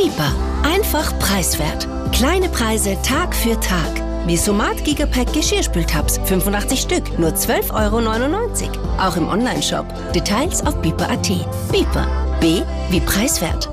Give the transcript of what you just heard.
Bieper. Einfach preiswert. Kleine Preise Tag für Tag. Wie Somat Gigapack Geschirrspültabs, 85 Stück, nur 12,99 €. Auch im Onlineshop. Details auf bieper.at. Bieper. B wie preiswert.